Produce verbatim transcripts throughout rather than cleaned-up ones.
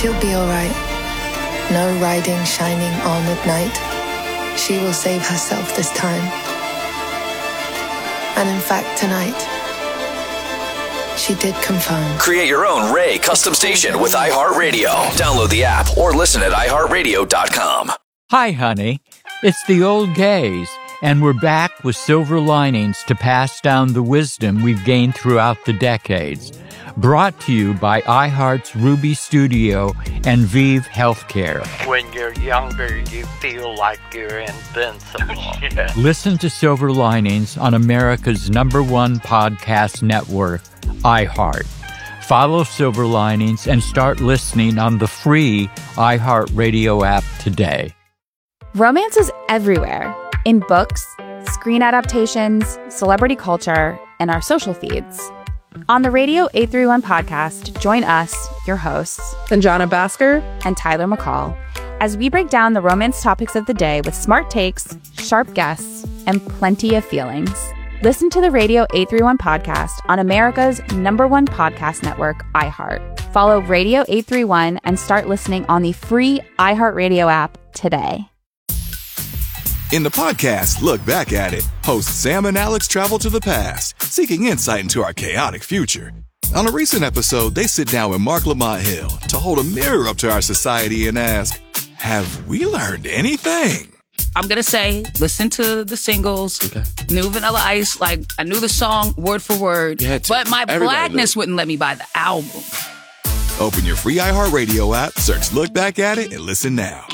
She'll be all right. No riding shining on at night. She will save herself this time. And in fact, tonight, she did confirm. Create your own Ray custom station with iHeartRadio. Download the app or listen at i heart radio dot com. Hi, honey. It's the old gays, and we're back with silver linings to pass down the wisdom we've gained throughout the decades. Brought to you by iHeart's Ruby Studio and Vive Healthcare. When you're younger, you feel like you're invincible. Yeah. Listen to Silver Linings on America's number one podcast network, iHeart. Follow Silver Linings and start listening on the free iHeartRadio app today. Romance is everywhere. In books, screen adaptations, celebrity culture, and our social feeds. On the Radio eight thirty-one podcast, join us, your hosts, Sanjana Bhaskar and Tyler McCall, as we break down the romance topics of the day with smart takes, sharp guests, and plenty of feelings. Listen to the Radio eight thirty-one podcast on America's number one podcast network, iHeart. Follow Radio eight thirty-one and start listening on the free iHeartRadio app today. In the podcast, Look Back at It, hosts Sam and Alex travel to the past, seeking insight into our chaotic future. On a recent episode, they sit down with Mark Lamont Hill to hold a mirror up to our society and ask, have we learned anything? I'm going to say, listen to the singles, okay. New Vanilla Ice, like, I knew the song word for word, but my Everybody blackness wouldn't let me buy the album. Open your free iHeartRadio app, search Look Back at It, and listen now.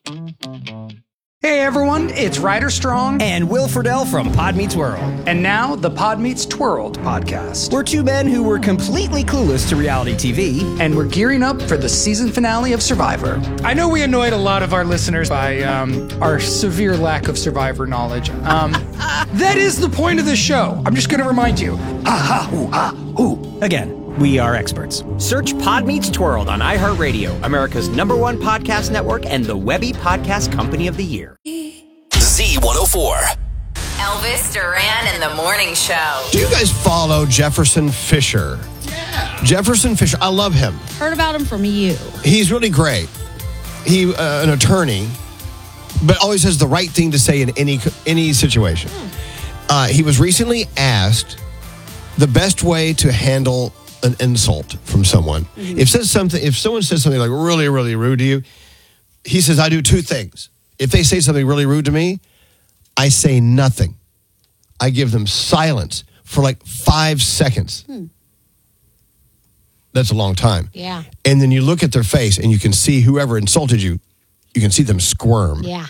Hey everyone, it's Ryder Strong and Will Friedle from Pod Meets World. And now the Pod Meets Twirled podcast. We're two men who were completely clueless to reality T V. And we're gearing up for the season finale of Survivor. I know we annoyed a lot of our listeners by um, our severe lack of Survivor knowledge. Um, that is the point of the show. I'm just going to remind you. Ah, ha, ooh, ah, ooh. Again. We are experts. Search Pod Meets Twirled on iHeartRadio, America's number one podcast network and the Webby Podcast Company of the Year. Z one oh four. Elvis Duran in the Morning Show. Do you guys follow Jefferson Fisher? Yeah. Jefferson Fisher, I love him. Heard about him from you. He's really great. He, uh, an attorney, but always has the right thing to say in any any situation. Hmm. Uh, he was recently asked the best way to handle an insult from someone. Mm-hmm. If says something, if someone says something like really, really rude to you, he says, I do two things. If they say something really rude to me, I say nothing. I give them silence for like five seconds. Hmm. That's a long time. Yeah. And then you look at their face and you can see whoever insulted you, you can see them squirm. Yeah.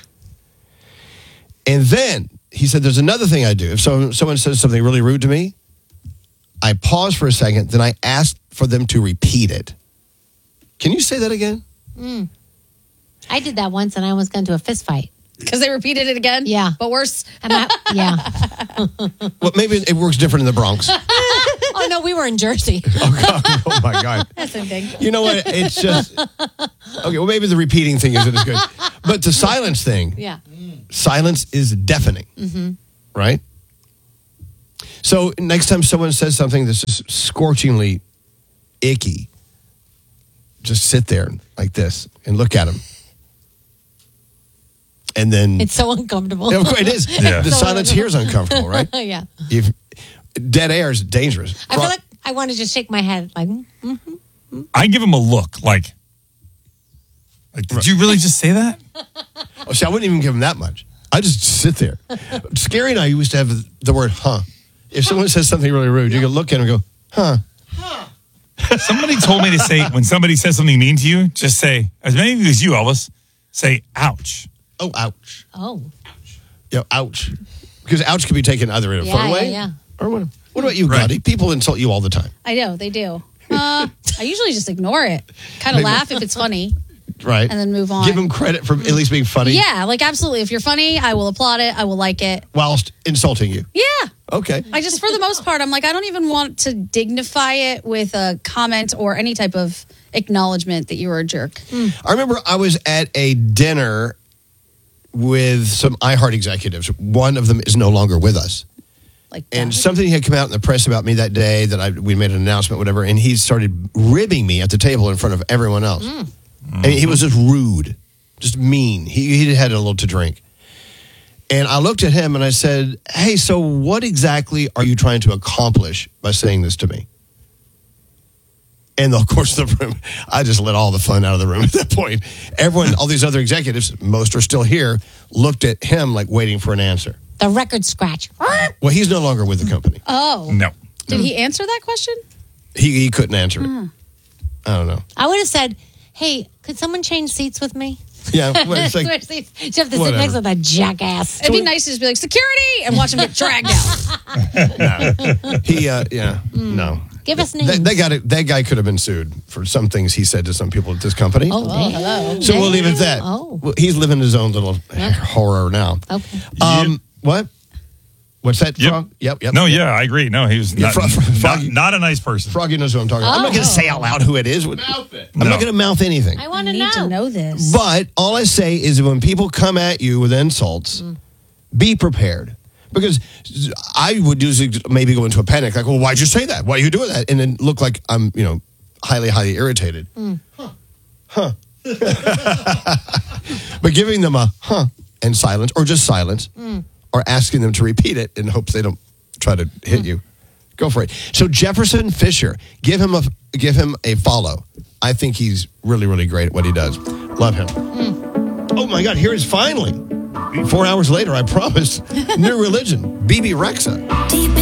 And then he said, there's another thing I do. If so, someone says something really rude to me, I pause for a second, then I ask for them to repeat it. Can you say that again? Mm. I did that once, and I almost got into a fist fight. Because they repeated it again? Yeah. But worse? And I, yeah. Well, maybe it works different in the Bronx. Oh, no, we were in Jersey. Oh, God. Oh, my God. That's a thing. You know what? It's just... Okay, well, maybe the repeating thing isn't as good. But the silence thing... Yeah. Silence is deafening. Mm-hmm. Right? So next time someone says something that's just scorchingly icky, just sit there like this and look at them. And then... It's so uncomfortable. It is. Yeah. The so silence here is uncomfortable, right? Yeah. If, dead air is dangerous. I feel like I want to just shake my head like... Mm-hmm, mm-hmm. I give him a look like... like did you really just say that? Oh, see, I wouldn't even give him that much. I just sit there. Scary and I used to have the word, huh. If someone says something really rude, you can look at them and go, huh. Huh. Somebody told me to say, when somebody says something mean to you, just say, as many of you as you, Elvis, say, ouch. Oh, ouch. Oh. Ouch. Yeah, ouch. Because ouch can be taken either in a yeah, fun yeah, way. Yeah. Or what, what about you, right. Gandhi? People insult you all the time. I know, they do. Uh, I usually just ignore it. Kind of laugh if it's funny. Right. And then move on. Give them credit for at least being funny. Yeah, like absolutely. If you're funny, I will applaud it. I will like it. Whilst insulting you. Yeah. Okay. I just, for the most part, I'm like, I don't even want to dignify it with a comment or any type of acknowledgement that you were a jerk. Mm. I remember I was at a dinner with some iHeart executives. One of them is no longer with us. Like and that. something had come out in the press about me that day that I we made an announcement, whatever, and he started ribbing me at the table in front of everyone else. Mm. And he was just rude, just mean. He, he had a little to drink. And I looked at him and I said, hey, so what exactly are you trying to accomplish by saying this to me? And of course, the room, I just let all the fun out of the room at that point. Everyone, all these other executives, most are still here, looked at him like waiting for an answer. The record scratch. Well, he's no longer with the company. Oh. No. Did he answer that question? He he couldn't answer it. Hmm. I don't know. I would have said, hey, could someone change seats with me? Yeah. Well, it's like, Switch seats. You have to whatever. sit next to the jackass. It'd be nice to just be like, security, and watch him get dragged out. no. He, uh, yeah, no. Give us names. That, that, guy, that guy could have been sued for some things he said to some people at this company. Oh, oh hello. So we'll leave it at that. Oh. Well, he's living his own little Yeah. horror now. Okay. Um, what? What's that, Yep. Frog? Yep, yep. No, yeah, I agree. No, he was Yeah, not, Fro- Fro- not, Froggy- not a nice person. Froggy knows what I'm talking about. I'm not going to Oh. say out loud who it is. I'm No. not going to mouth anything. I want to need know. to know this. But all I say is when people come at you with insults, Mm. be prepared. Because I would usually maybe go into a panic, like, well, why'd you say that? Why are you doing that? And then look like I'm, you know, highly, highly irritated. Mm. Huh. But giving them a huh and silence, or just silence, Mm. or asking them to repeat it in hopes they don't try to hit Mm. you. Go for it. So Jefferson Fisher, give him a give him a follow. I think he's really, really great at what he does. Love him. Mm. Oh my God, here is finally, four hours later, I promise, new religion, B B Rexa. Deep